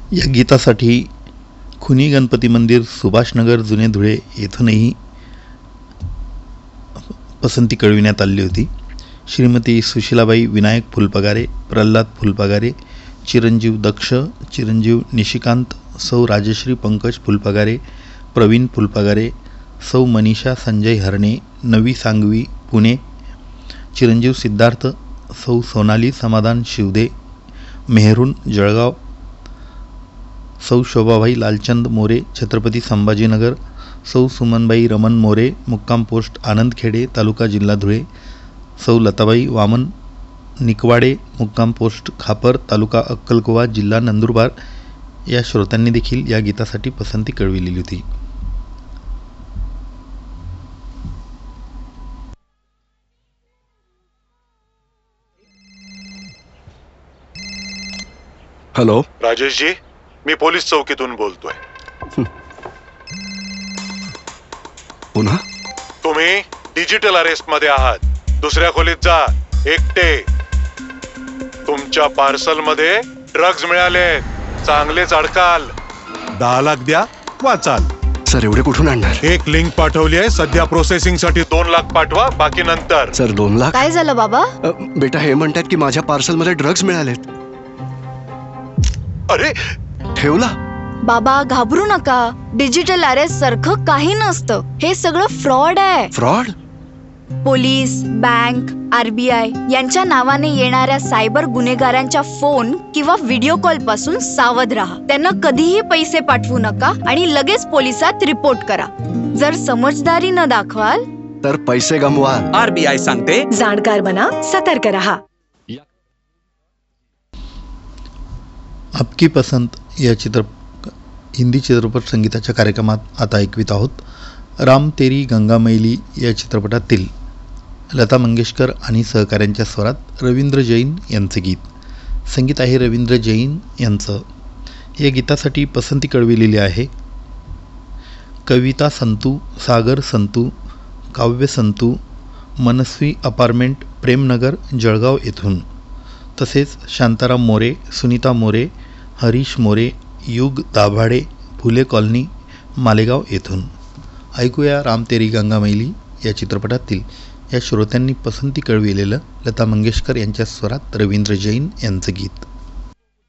या गीतासाठी खुनी गणपती मंदिर, सुभाषनगर, जुने धुळे येथूनही पसंती कळविण्यात आली होती. श्रीमती सुशीलाबाई विनायक फुलपगारे, प्रल्हाद फुलपगारे, चिरंजीव दक्ष, चिरंजीव निशिकांत, सौ राजश्री पंकज फुलपगारे, प्रवीण फुलपगारे, सौ मनीषा संजय हरणे, नवी सांगवी पुणे, चिरंजीव सिद्धार्थ, सौ सोनाली समाधान शिवदे, मेहरून जळगाव, सौ शोभाबाई लालचंद मोरे, छत्रपती संभाजीनगर, सौ सुमनबाई रमण मोरे, मुक्काम पोस्ट आनंदखेडे, तालुका जिल्हा धुळे, सौ लताबाई वामन निकवाडे, मुक्काम पोस्ट खापर, तालुका अक्कलकोवा, जिल्हा नंदुरबार या श्रोत्यांनी देखील या गीतासाठी पसंती कळविलेली होती. हॅलो राजेशजी, मी पोलीस चौकीतून बोलतोय. पुन्हा तुम्ही डिजिटल अरेस्ट मध्ये आहात. दुसऱ्या खोलीत जा, एकटे. तुमच्या पार्सल मध्ये ड्रग्ज मिळाले. चांगलेच अडकाल. 10 लाख द्या, वाचाल. सर एवढे कुठून आणणार? एक लिंक पाठवली आहे. सध्या प्रोसेसिंग साठी 2 लाख पाठवा, बाकी नंतर. सर 2 लाख? काय झालं बाबा? बेटा हे म्हणतात की माझ्या पार्सल मध्ये ड्रग्ज मिळालेत. अरे ठेवला? बाबा घाबरू नका. डिजिटल अरेस्ट सारखं काही नसतं. हे सगळं फ्रॉड आहे. फ्रॉड? पोलीस, बँक, RBI यांच्या नावाने येणाऱ्या सायबर गुन्हेगारांच्या फोन किंवा व्हिडिओ कॉल पासून सावध राहा. त्यांना कधीही पैसे पाठवू नका आणि लगेच पोलिसात रिपोर्ट करा. जर समजदारी न दाखवाल तर पैसे गमवाल. RBI सांगते, जाणकार बना, सतर्क रहा. आपकी पसंत या हिंदी चित्रपट संगीताच्या कार्यक्रमात आता ऐकवित आहोत. राम तेरी गंगा मैली या चित्रपटातील लता मंगेशकर आणि सहकाऱ्यांच्या स्वरात रवींद्र जैन यांचे गीत. संगीत आहे रवींद्र जैन यांचं. या गीतासाठी पसंती कळविलेली आहे कविता संतू, सागर संतू, काव्य संतू, मनस्वी अपार्टमेंट, प्रेमनगर, जळगाव येथून. तसेच शांताराम मोरे, सुनीता मोरे, हरीश मोरे, युग दाभाडे, फुले कॉलनी, मालेगाव येथून. ऐकूया राम तेरी गंगा मैली या चित्रपटातील या श्रोत्यांनी पसंती कळविलेलं लता मंगेशकर यांच्या स्वरात रवींद्र जैन यांचं गीत.